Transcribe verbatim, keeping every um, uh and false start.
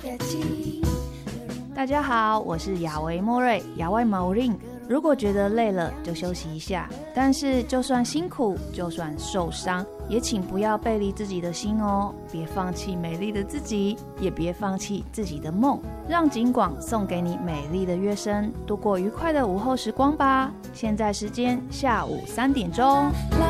大家好，我是雅维莫瑞，雅维毛令。如果觉得累了就休息一下，但是就算辛苦，就算受伤，也请不要背离自己的心哦，别放弃美丽的自己，也别放弃自己的梦。让景广送给你美丽的乐声，度过愉快的午后时光吧。现在时间下午三点钟。